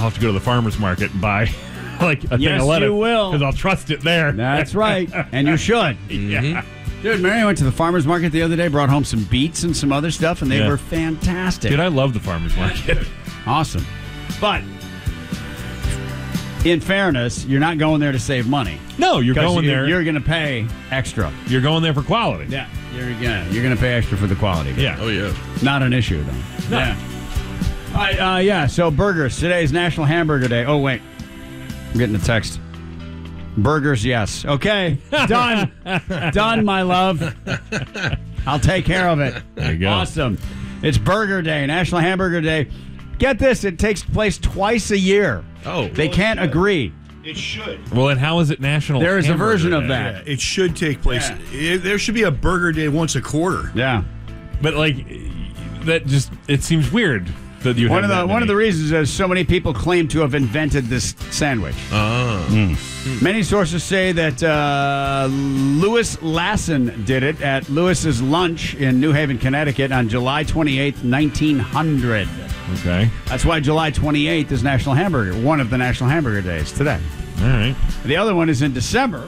have to go to the farmer's market and buy like a thing Yes, of lettuce. you will. Because I'll trust it there. That's right. And you should. Yeah. Dude, Mary went to the farmer's market the other day, brought home some beets and some other stuff, and they Yeah. were fantastic. Dude, I love the farmer's market. Awesome. But in fairness, you're not going there to save money. No, you're 'Cause going there. You're going to pay extra. You're going there for quality. Yeah. You're going to pay extra for the quality. Yeah. Oh, yeah. Not an issue, though. No. Yeah. All right, yeah, so burgers. Today's National Hamburger Day. Oh, wait. I'm getting a text. Burgers, yes. Okay. Done. Done, my love. I'll take care of it. There you go. Awesome. It's Burger Day, National Hamburger Day. Get this, it takes place twice a year. Oh. They can't agree. It should. Well, and how is it National There is a Hamburger version of Day? that. Yeah, it should take place. There should be a burger day once a quarter. Yeah. But, like, that just, it seems weird that you One have that of the many. reasons is so many people claim to have invented this sandwich. Many sources say that Louis Lassen did it at Lewis's Lunch in New Haven, Connecticut on July 28th, 1900. Okay. That's why July 28th is National Hamburger, one of the National Hamburger Days today. All right. The other one is in December.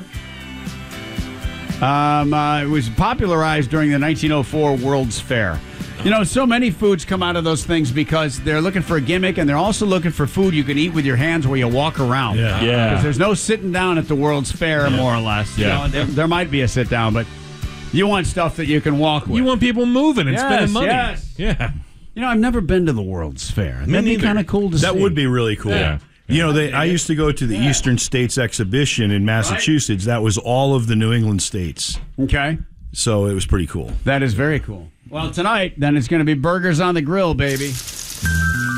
It was popularized during the 1904 World's Fair. You know, so many foods come out of those things because they're looking for a gimmick, and they're also looking for food you can eat with your hands where you walk around. Yeah. Yeah. Because there's no sitting down at the World's Fair, more or less. Yeah. You know, there might be a sit down, but you want stuff that you can walk with. You want people moving and Yes, spending money. yes. Yeah. You know, I've never been to the World's Fair. That'd be neither. kind of cool to see. That would be really cool. Yeah. You know, I used to go to the Eastern States Exhibition in Massachusetts. That was all of the New England states. Okay. So it was pretty cool. That is very cool. Well, tonight, then it's going to be burgers on the grill, baby.